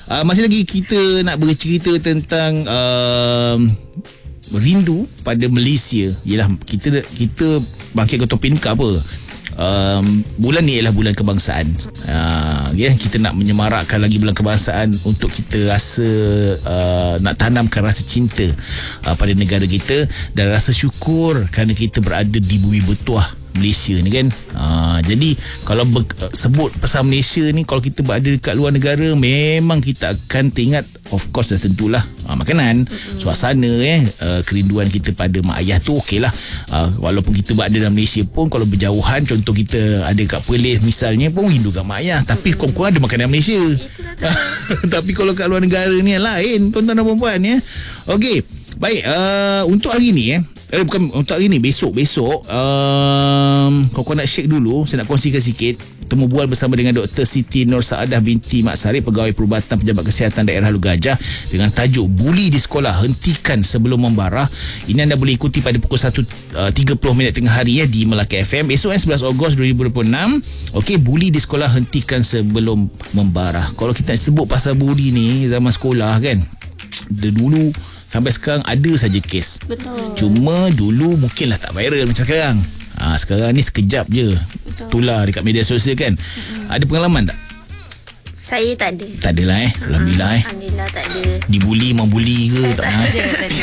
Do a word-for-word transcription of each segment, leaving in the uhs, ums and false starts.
uh, masih lagi kita nak bercerita tentang uh, rindu pada Malaysia. Yalah, kita kita bangkit ke topik ni ke apa? Um, bulan ni ialah bulan kebangsaan. Uh, ya, kita nak menyemarakkan lagi bulan kebangsaan untuk kita rasa uh, nak tanamkan rasa cinta uh, pada negara kita dan rasa syukur kerana kita berada di bumi bertuah Malaysia ni kan. Uh, jadi kalau ber, sebut pasal Malaysia ni, kalau kita berada dekat luar negara, memang kita akan teringat, of course dah tentulah uh, makanan, mm-hmm. suasana eh uh, kerinduan kita pada mak ayah tu okey lah. Uh, walaupun kita berada dalam Malaysia pun, kalau berjauhan, contoh kita ada kat Perlis misalnya pun rindu kat mak ayah, tapi mm-hmm. kurang-kurang ada makanan Malaysia. Tapi kalau kat luar negara ni lain, tuan-tuan dan puan-puan ya. Okey, baik, uh, untuk hari ni eh Eh bukan untuk hari ni, besok Besok um, Kau kau nak shake dulu. Saya nak kongsikan sikit. Temu bual bersama dengan Doktor Siti Nur Saadah binti Mak Sarip, Pegawai Perubatan Pejabat Kesihatan Daerah Hulu Gajah, dengan tajuk Buli di Sekolah, Hentikan Sebelum Membara. Ini anda boleh ikuti pada pukul satu tiga puluh minit tengah hari ya, di Melaka F M. Esok eh, sebelas Ogos dua ribu dua puluh enam. Okey, Buli di Sekolah, Hentikan Sebelum Membara. Kalau kita sebut pasal buli ni zaman sekolah kan, dari dulu sampai sekarang ada saja kes. Betul. Cuma dulu mungkinlah tak viral macam sekarang. Ha, sekarang ni sekejap je Betul. tular dekat media sosial kan. Mm-hmm. Ada pengalaman tak? Saya tak ada. Tak adalah eh. Alhamdulillah eh. Alhamdulillah tak ada. Dibuli, membuli ke? Tak, tak ada. Tak ada.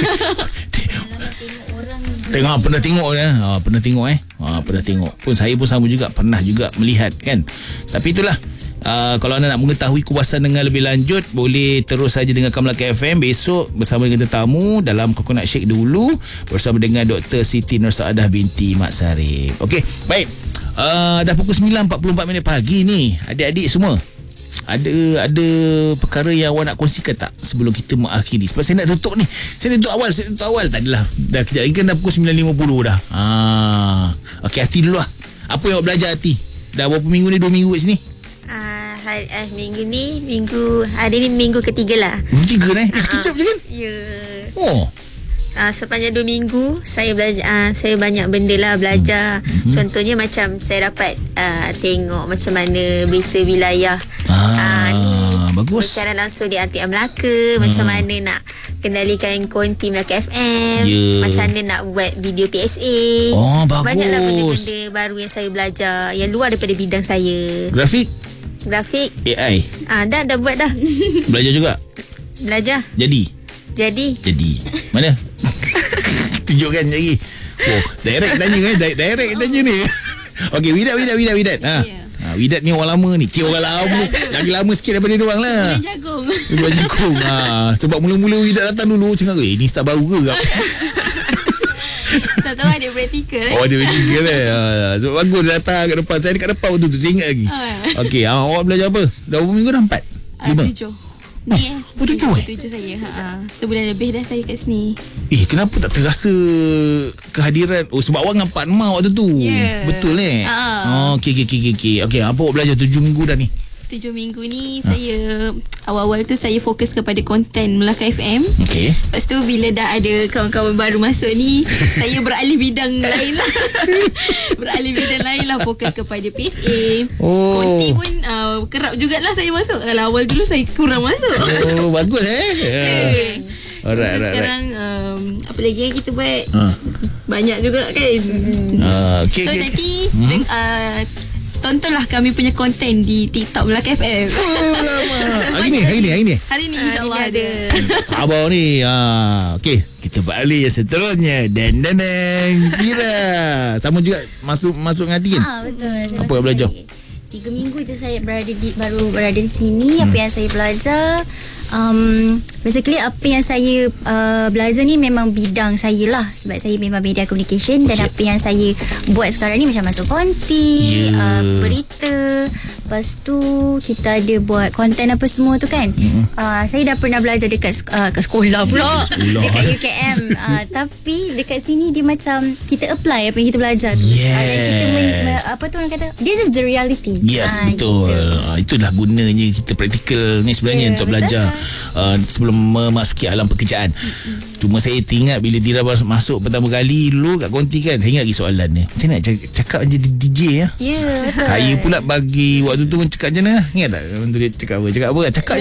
Tengok, pernah tengok ya. Ha, pernah tengok eh. Ha, pernah tengok. Pun saya pun sama juga, pernah juga melihat kan. Tapi itulah. Uh, kalau anda nak mengetahui kubasan dengan lebih lanjut, boleh terus saja dengarkan Melaka F M besok bersama dengan tetamu dalam Coconut Shake dulu bersama dengan Doktor Siti Nur Saadah binti Mak Sarip. Okey, baik. Uh, dah pukul sembilan empat puluh empat minit pagi ni. Adik-adik semua, ada ada perkara yang awak nak kongsikan tak sebelum kita mengakhiri? Sebab saya nak tutup ni. Saya nak tutup awal, saya tutup awal. Tak adalah. Dah kejap lagi kan dah pukul sembilan lima puluh dah. Ah. Okey, Hati dulu lah. Apa yang awak belajar Hati? Dah berapa minggu ni? Dua minggu kat sini? Uh, hari, uh, minggu ni minggu hari ni minggu ketiga lah. Minggu ketiga eh? Eh sekejap je kan? Ya. Yeah. Oh. Uh, sepanjang dua minggu saya belajar, uh, saya banyak benda lah belajar. Hmm. Contohnya macam saya dapat uh, tengok macam mana berita wilayah. Ah, uh, ni bagus. Bersiaran langsung di R T M Melaka. Hmm. Macam mana nak kendalikan konti Melaka F M. Yeah. Macam mana nak buat video P S A. Oh, bagus. Banyaklah benda-benda baru yang saya belajar yang luar daripada bidang saya. Grafik? Grafik A I? Ah, dah dah buat dah. Belajar juga? Belajar. Jadi? Jadi. Jadi. Mana? Tunjukkan lagi. Oh, direct tanya eh. Direct, direct tanya ni. Okey, Widat, Widat, Widat, Widat. Ha. Yeah. Ha, Widat ni orang lama ni. Cik orang lama. Lagi lama sikit daripada dia orang lah. Bulan jagung. Bulan jagung. Ha, sebab mula-mula Widat datang dulu cakap, "Eh, ni start baru ke?" Tak tahu ada praktikal eh. Oh, ada praktikal eh. Ha, sebab bagus dia datang kat depan. Saya dekat depan waktu tu, saya ingat lagi. Oh. Okey, ha, awak belajar apa? Dah berapa minggu dah? Empat? Uh, tujuh. Ni eh. Oh, tujuh eh? Tujuh saya. Ha. Sebulan lebih dah saya kat sini. Eh, kenapa tak terasa kehadiran? Oh, sebab awak nampak mak waktu tu. Yeah. Betul eh? Ha. Oh, okey, okey, okey, okey. Okey, apa awak belajar tujuh minggu dah ni? Tujuh minggu ni ha. saya awal-awal tu saya fokus kepada konten Melaka F M. Okey. Lepas tu bila dah ada kawan-kawan baru masuk ni, saya beralih bidang lain lah. beralih bidang lain lah, fokus kepada P S A. Oh. Konti pun uh, kerap jugalah saya masuk. Kalau awal dulu saya kurang masuk. Oh, bagus eh. Okay. Alright, alright, sekarang um, apa lagi yang kita buat? Ha. Banyak juga kan. Mm. Uh, okay, so okay, nanti okay. Hmm? Uh, tontonlah kami punya konten di TikTok Melaka F M. Oh, lama. Hari ni, hari ni, hari ni. Hari ni insya-Allah ada. Sabar ni. Ha, okey, kita balik yang seterusnya. Dan dan dan Kira. Sama juga masuk masuk dengan hati kan? Ah, betul. Apa yang belajar? Tiga minggu je saya berada di baru berada di sini. Hmm. Apa yang saya belajar, um, basically apa yang saya uh, belajar ni memang bidang saya lah, sebab saya memang media communication. Dan okay. apa yang saya buat sekarang ni macam masuk konti, yeah. uh, berita. Lepas tu kita ada buat konten apa semua tu kan. hmm. uh, Saya dah pernah belajar dekat uh, kat sekolah pula, sekolah. dekat U K M. uh, Tapi dekat sini dia macam kita apply apa yang kita belajar tu. Yes. uh, Dan kita men, apa tu orang kata, this is the reality. Yes, uh, betul. gitu. Uh, itulah gunanya kita praktikal ni sebenarnya, yeah, untuk belajar uh, sebelum memasuki alam pekerjaan. Mm-hmm. Cuma saya ingat bila Tira masuk pertama kali dulu kat konti kan, saya ingat lagi soalan ni. Saya nak cakap, cakap jadi D J ya. Ya, yeah, betul. Saya pula bagi waktu tu pun cakap macam mana? Ingat tak? Dia cakap apa? Cakap apa? Cakap